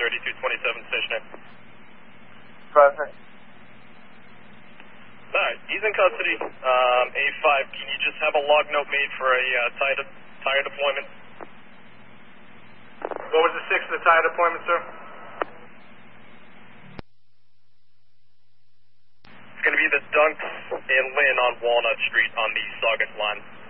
3227 stationary. Perfect. Alright, he's in custody. A5, can you just have a log note made for a tire deployment? What was the 6 of the tire deployment, sir? It's going to be the Dunks and Lynn on Walnut Street on the Saugus line.